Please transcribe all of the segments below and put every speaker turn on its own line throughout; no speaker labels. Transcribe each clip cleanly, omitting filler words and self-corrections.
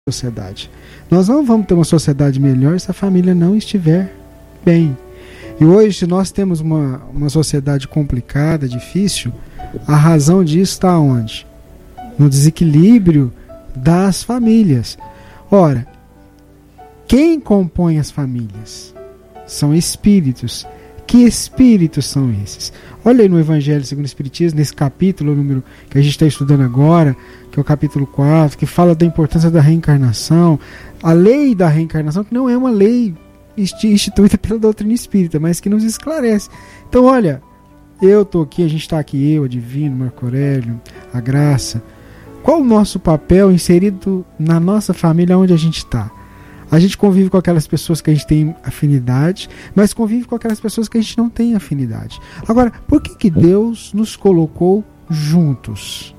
sociedade. Nós não vamos ter uma sociedade melhor se a família não estiver bem. E hoje nós temos uma sociedade complicada, difícil. A razão disso está onde? No desequilíbrio das famílias. Ora, quem compõe as famílias? São espíritos. Que espíritos são esses? Olha aí no Evangelho segundo o Espiritismo, nesse capítulo número que a gente está estudando agora, que é o capítulo 4, que fala da importância da reencarnação, a lei da reencarnação, que não é uma lei instituída pela doutrina espírita, mas que nos esclarece. Então, olha, eu estou aqui, a gente está aqui, eu, a Divino, Marco Aurélio, a Graça. Qual o nosso papel inserido na nossa família onde a gente está? A gente convive com aquelas pessoas que a gente tem afinidade, mas convive com aquelas pessoas que a gente não tem afinidade. Agora, por que Deus nos colocou juntos?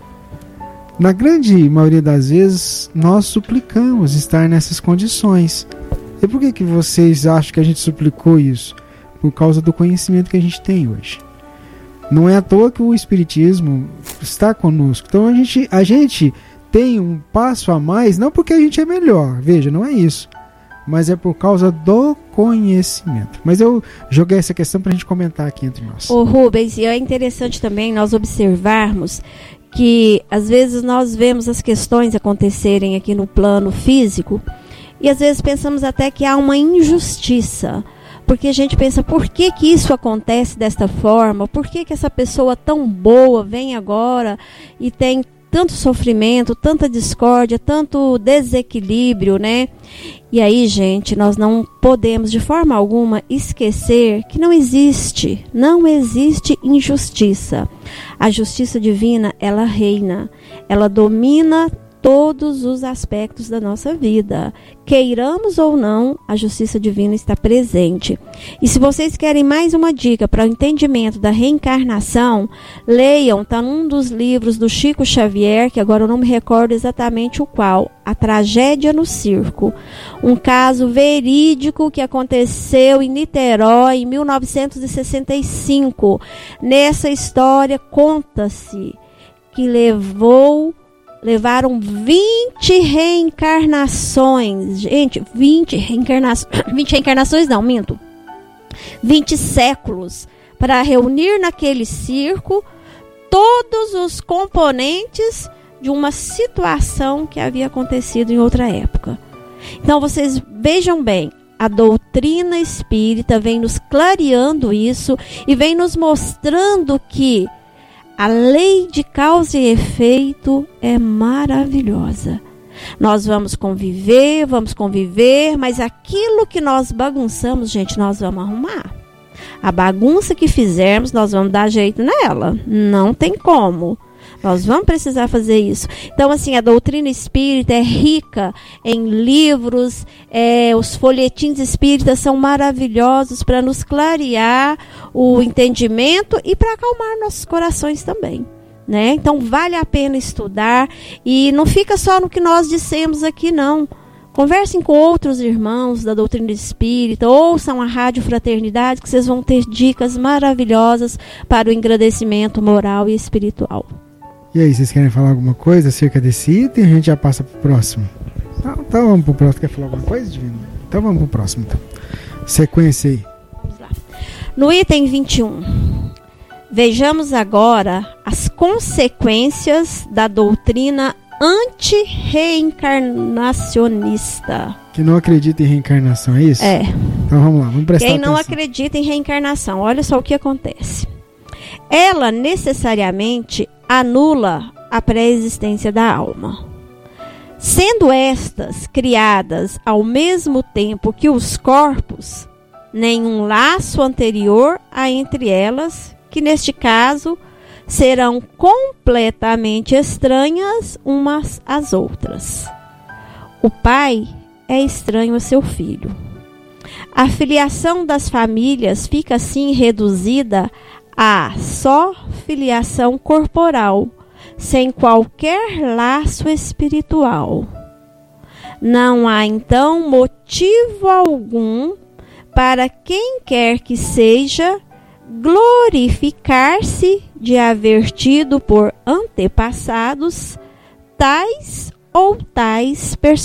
Na grande maioria das vezes, nós suplicamos estar nessas condições. E por que vocês acham que a gente suplicou isso? Por causa do conhecimento que a gente tem hoje. Não é à toa que o Espiritismo está conosco. Então a gente tem um passo a mais, não porque a gente é melhor, veja, não é isso, mas é por causa do conhecimento. Mas eu joguei essa questão para a gente comentar aqui entre nós.
Ô Rubens, e é interessante também nós observarmos que às vezes nós vemos as questões acontecerem aqui no plano físico e às vezes pensamos até que há uma injustiça, porque a gente pensa, por que isso acontece desta forma? Por que essa pessoa tão boa vem agora e tem tanto sofrimento, tanta discórdia, tanto desequilíbrio, né? E aí, gente, nós não podemos de forma alguma esquecer que não existe injustiça. A justiça divina, ela reina, ela domina todos os aspectos da nossa vida. Queiramos ou não, a justiça divina está presente. E se vocês querem mais uma dica para o entendimento da reencarnação, leiam, está num dos livros do Chico Xavier, que agora eu não me recordo exatamente o qual, A Tragédia no Circo. Um caso verídico que aconteceu em Niterói em 1965. Nessa história conta-se que levaram 20 reencarnações. Gente, 20 reencarnações não, minto. 20 séculos para reunir naquele circo todos os componentes de uma situação que havia acontecido em outra época. Então vocês vejam bem, a doutrina espírita vem nos clareando isso e vem nos mostrando que a lei de causa e efeito é maravilhosa. Nós vamos conviver, mas aquilo que nós bagunçamos, gente, nós vamos arrumar. A bagunça que fizermos, nós vamos dar jeito nela. Não tem como. Nós vamos precisar fazer isso. Então, assim, a doutrina espírita é rica em livros, os folhetins espíritas são maravilhosos para nos clarear o entendimento e para acalmar nossos corações também, né? Então, vale a pena estudar e não fica só no que nós dissemos aqui, não. Conversem com outros irmãos da doutrina espírita, ouçam a Rádio Fraternidade, que vocês vão ter dicas maravilhosas para o engrandecimento moral e espiritual.
E aí, vocês querem falar alguma coisa acerca desse item? A gente já passa para o próximo. Então vamos para o próximo. Quer falar alguma coisa, Divino? Então vamos para o próximo. Então. Sequência aí.
Vamos lá. No item 21, vejamos agora as consequências da doutrina anti-reencarnacionista.
Que não acredita em reencarnação, é isso?
É.
Então vamos lá, vamos prestar
atenção. Quem não acredita em reencarnação, olha só o que acontece. Ela necessariamente anula a pré-existência da alma. Sendo estas criadas ao mesmo tempo que os corpos, nenhum laço anterior há entre elas, que neste caso serão completamente estranhas umas às outras. O pai é estranho a seu filho. A filiação das famílias fica assim reduzida a só filiação corporal, sem qualquer laço espiritual. Não há então motivo algum para quem quer que seja glorificar-se de haver tido por antepassados tais ou tais